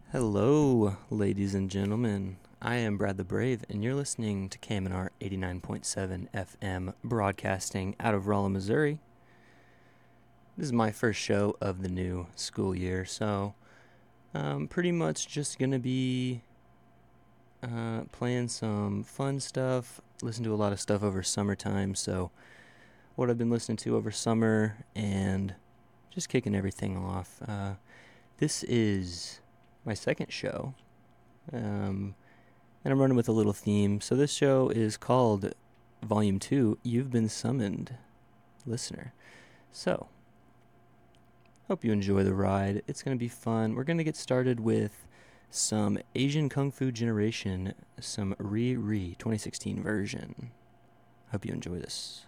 Hello, ladies and gentlemen. I am Brad the Brave, and you're listening to KMNR 89.7 FM, broadcasting out of Rolla, Missouri. This is my first show of the new school year, so I'm pretty much just going to be playing some fun stuff, listen to a lot of stuff over summertime, so what I've been listening to over summer, and just kicking everything off. This is my second show, and I'm running with a little theme. So this show is called Volume 2, You've Been Summoned, Listener. So, hope you enjoy the ride. It's going to be fun. We're going to get started with some Asian Kung Fu Generation, some Re 2016 version. Hope you enjoy this.